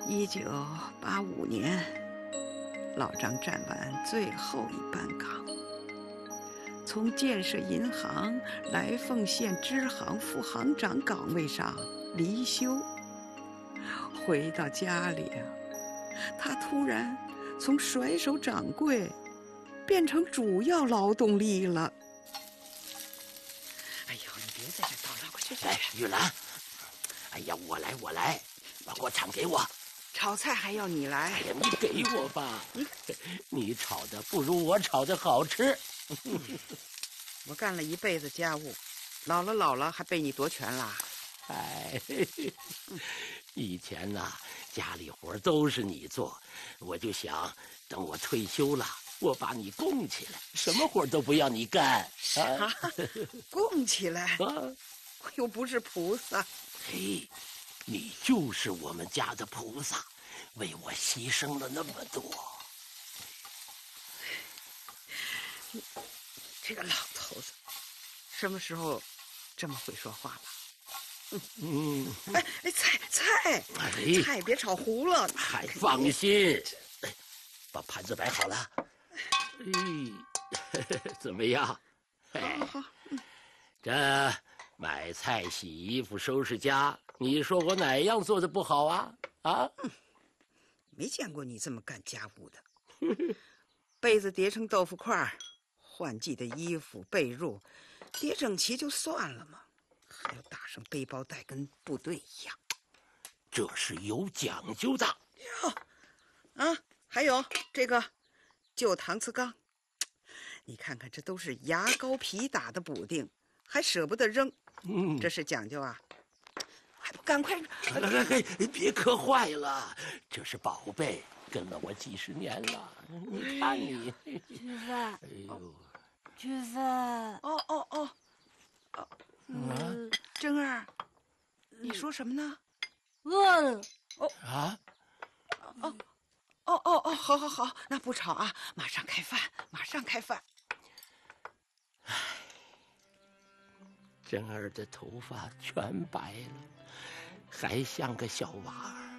1985年，老张站完最后一班岗，从建设银行来凤县支行副行长岗位上离休。回到家里啊，他突然从甩手掌柜变成主要劳动力了。哎呦，你别在这叨叨，快去！ 哎，玉兰，哎呀，我来，把锅铲给我。 炒菜还要你来？ 哎呀，你给我吧，你炒的不如我炒的好吃。 我干了一辈子家务，老了还被你夺权啦？ 哎，以前呐，家里活都是你做，我就想等我退休了，我把你供起来，什么活都不要你干。 啥？供起来？我又不是菩萨。 嘿，你就是我们家的菩萨，为我牺牲了那么多。 这个老头子，什么时候这么会说话了？菜别炒糊了。 还放心，把盘子摆好了。怎么样？ 好。 这买菜、洗衣服、收拾家，你说我哪样做的不好啊？ 没见过你这么干家务的。被子叠成豆腐块，换季的衣服、被褥叠整齐就算了嘛，还要打上背包带，跟部队一样。 这是有讲究的。 还有这个旧搪瓷缸，你看看，这都是牙膏皮打的补丁，还舍不得扔。这是讲究啊！还不赶快！ 别磕坏了，这是宝贝，跟了我几十年了。你看你， 菊芬，哎呦，菊芬， 珍儿，你说什么呢？ 饿了。 好，那不吵啊，马上开饭。 珍儿的头发全白了，还像个小娃儿。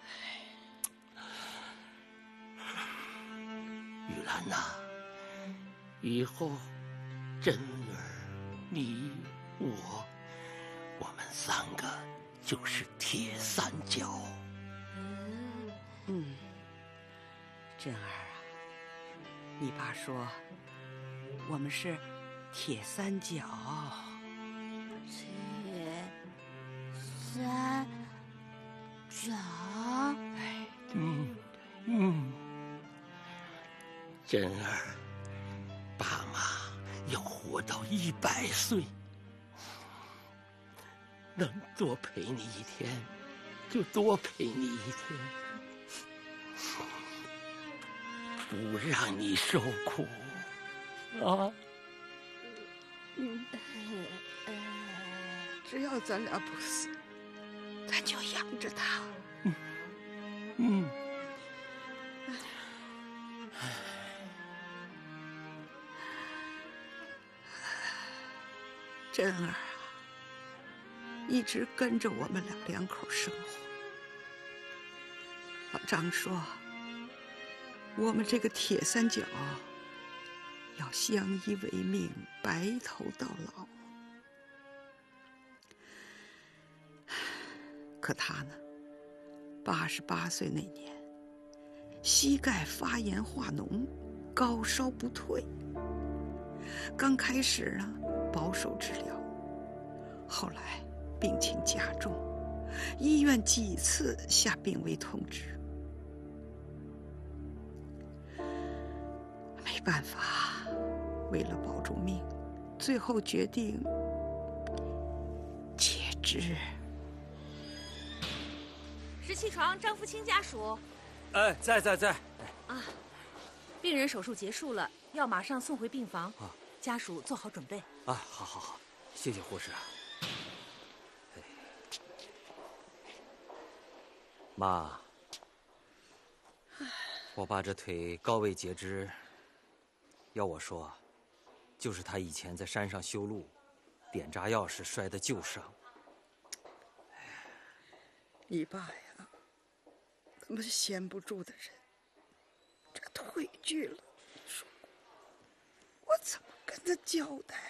玉兰呐，以后珍儿、你、我们三个就是铁三角。 珍儿啊，你爸说我们是铁三角。 铁三角。 珍儿，爸妈要活到100岁，能多陪你一天就多陪你一天，不让你受苦啊！ 只要咱俩不死，咱就养着他。珍儿啊，一直跟着我们两口生活。老张说，我们这个铁三角要相依为命，白头到老。可他呢，88岁那年，膝盖发炎化脓，高烧不退。刚开始呢，保守治疗，后来病情加重，医院几次下病危通知。没办法，为了保住命，最后决定截肢。 17床张福清家属。 在。 病人手术结束了，要马上送回病房。家属做好准备。 好，谢谢护士。妈，我爸这腿高位截肢，要我说，就是他以前在山上修路，点炸药时摔的旧伤。 你爸呀， 么闲不住的人，这退居了，说我怎么跟他交代？